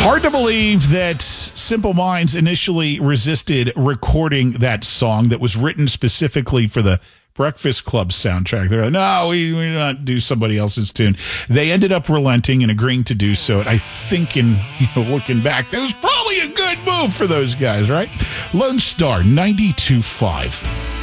Hard to believe that Simple Minds initially resisted recording that song that was written specifically for the Breakfast Club soundtrack. They're like, no, we not do somebody else's tune. They ended up relenting and agreeing to do so. And I think looking back, that was probably a good move for those guys, right? Lone Star 92.5.